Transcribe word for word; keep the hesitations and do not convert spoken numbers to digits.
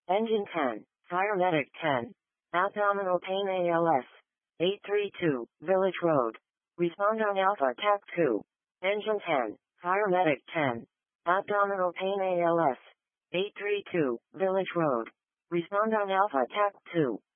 Engine ten, Fire Medic ten. Abdominal pain A L S. eight three two, Village Road. Respond on Alpha T A C two. Engine ten, Fire Medic ten. Abdominal pain A L S. eight three two, Village Road. Respond on Alpha T A C two.